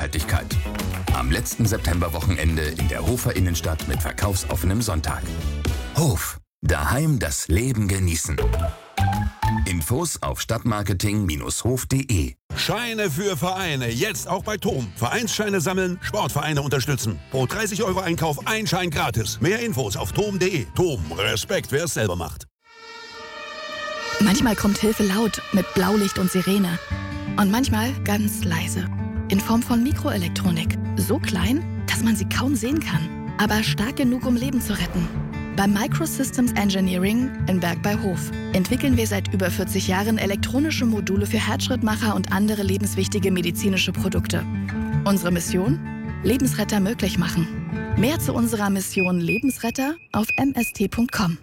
Nachhaltigkeit. Am letzten Septemberwochenende in der Hofer Innenstadt mit verkaufsoffenem Sonntag. Hof, daheim das Leben genießen. Infos auf stadtmarketing-hof.de. Scheine für Vereine, jetzt auch bei TOM. Vereinsscheine sammeln, Sportvereine unterstützen. Pro 30 € Einkauf ein Schein gratis. Mehr Infos auf tom.de. TOM, Respekt, wer es selber macht. Manchmal kommt Hilfe laut mit Blaulicht und Sirene. Und manchmal ganz leise. In Form von Mikroelektronik. So klein, dass man sie kaum sehen kann. Aber stark genug, um Leben zu retten. Bei Microsystems Engineering in Berg bei Hof entwickeln wir seit über 40 Jahren elektronische Module für Herzschrittmacher und andere lebenswichtige medizinische Produkte. Unsere Mission? Lebensretter möglich machen. Mehr zu unserer Mission Lebensretter auf mst.com.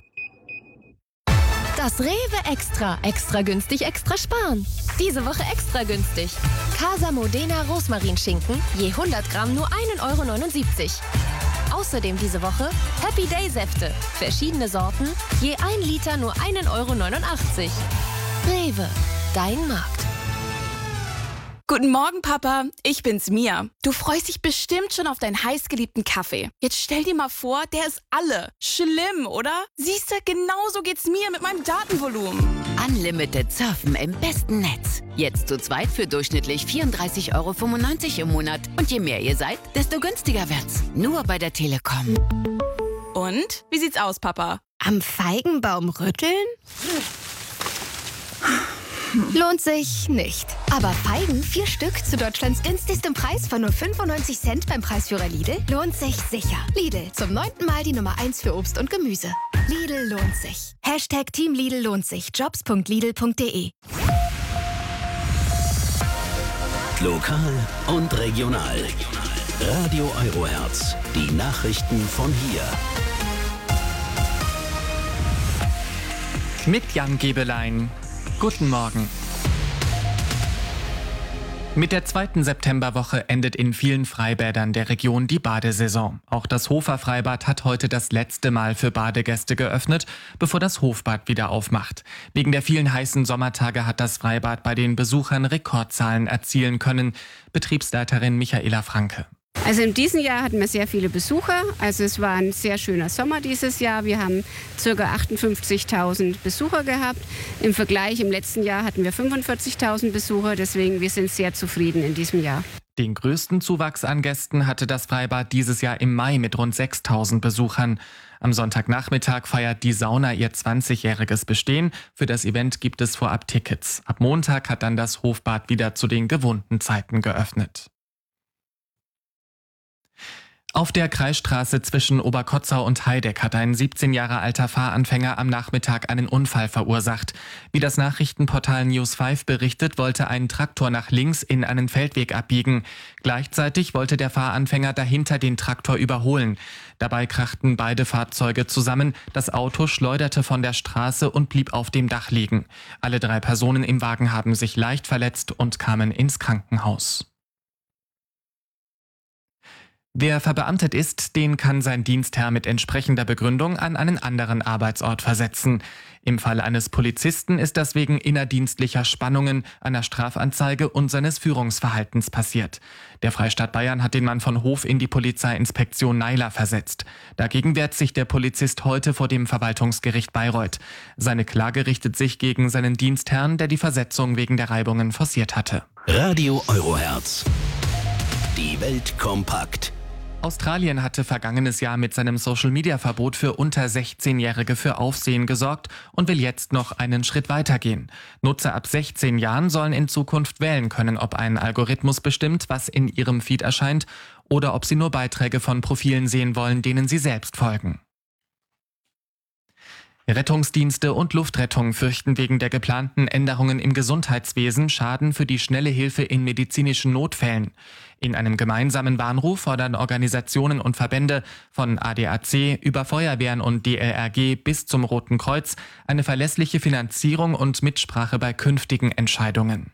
Das Rewe Extra. Extra günstig, extra sparen. Diese Woche extra günstig. Casa Modena Rosmarinschinken, je 100 Gramm nur 1,79 €. Außerdem diese Woche Happy Day Säfte. Verschiedene Sorten, je 1 Liter nur 1,89 €. Rewe, dein Markt. Guten Morgen, Papa. Ich bin's, Mia. Du freust dich bestimmt schon auf deinen heißgeliebten Kaffee. Jetzt stell dir mal vor, der ist alle. Schlimm, oder? Siehst du, genauso geht's mir mit meinem Datenvolumen. Unlimited Surfen im besten Netz. Jetzt zu zweit für durchschnittlich 34,95 € im Monat. Und je mehr ihr seid, desto günstiger wird's. Nur bei der Telekom. Und? Wie sieht's aus, Papa? Am Feigenbaum rütteln? Lohnt sich nicht. Aber Feigen, 4 Stück zu Deutschlands günstigstem Preis von nur 95 Cent beim Preisführer Lidl, lohnt sich sicher. Lidl, zum 9. Mal die Nummer 1 für Obst und Gemüse. Lidl lohnt sich. Hashtag Team Lidl lohnt sich. Jobs.lidl.de. Lokal und regional. Radio Eurohertz. Die Nachrichten von hier. Mit Jan Gebelein. Guten Morgen. Mit der 2. Septemberwoche endet in vielen Freibädern der Region die Badesaison. Auch das Hofer Freibad hat heute das letzte Mal für Badegäste geöffnet, bevor das Hofbad wieder aufmacht. Wegen der vielen heißen Sommertage hat das Freibad bei den Besuchern Rekordzahlen erzielen können. Betriebsleiterin Michaela Franke. Also in diesem Jahr hatten wir sehr viele Besucher. Also es war ein sehr schöner Sommer dieses Jahr. Wir haben ca. 58.000 Besucher gehabt. Im Vergleich im letzten Jahr hatten wir 45.000 Besucher. Deswegen wir sind sehr zufrieden in diesem Jahr. Den größten Zuwachs an Gästen hatte das Freibad dieses Jahr im Mai mit rund 6.000 Besuchern. Am Sonntagnachmittag feiert die Sauna ihr 20-jähriges Bestehen. Für das Event gibt es vorab Tickets. Ab Montag hat dann das Hofbad wieder zu den gewohnten Zeiten geöffnet. Auf der Kreisstraße zwischen Oberkotzau und Heideck hat ein 17 Jahre alter Fahranfänger am Nachmittag einen Unfall verursacht. Wie das Nachrichtenportal News5 berichtet, wollte ein Traktor nach links in einen Feldweg abbiegen. Gleichzeitig wollte der Fahranfänger dahinter den Traktor überholen. Dabei krachten beide Fahrzeuge zusammen. Das Auto schleuderte von der Straße und blieb auf dem Dach liegen. Alle 3 Personen im Wagen haben sich leicht verletzt und kamen ins Krankenhaus. Wer verbeamtet ist, den kann sein Dienstherr mit entsprechender Begründung an einen anderen Arbeitsort versetzen. Im Fall eines Polizisten ist das wegen innerdienstlicher Spannungen, einer Strafanzeige und seines Führungsverhaltens passiert. Der Freistaat Bayern hat den Mann von Hof in die Polizeiinspektion Naila versetzt. Dagegen wehrt sich der Polizist heute vor dem Verwaltungsgericht Bayreuth. Seine Klage richtet sich gegen seinen Dienstherrn, der die Versetzung wegen der Reibungen forciert hatte. Radio Eurohertz. Die Welt kompakt. Australien hatte vergangenes Jahr mit seinem Social-Media-Verbot für unter 16-Jährige für Aufsehen gesorgt und will jetzt noch einen Schritt weitergehen. Nutzer ab 16 Jahren sollen in Zukunft wählen können, ob ein Algorithmus bestimmt, was in ihrem Feed erscheint, oder ob sie nur Beiträge von Profilen sehen wollen, denen sie selbst folgen. Rettungsdienste und Luftrettung fürchten wegen der geplanten Änderungen im Gesundheitswesen Schaden für die schnelle Hilfe in medizinischen Notfällen. In einem gemeinsamen Warnruf fordern Organisationen und Verbände von ADAC über Feuerwehren und DLRG bis zum Roten Kreuz eine verlässliche Finanzierung und Mitsprache bei künftigen Entscheidungen.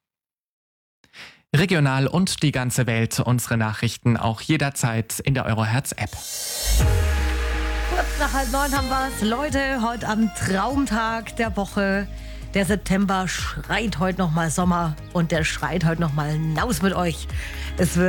Regional und die ganze Welt, unsere Nachrichten auch jederzeit in der Eurohertz-App. Kurz nach 8:30 haben wir es. Leute, heute am Traumtag der Woche. Der September schreit heute nochmal Sommer und der schreit heute nochmal hinaus mit euch. Es wird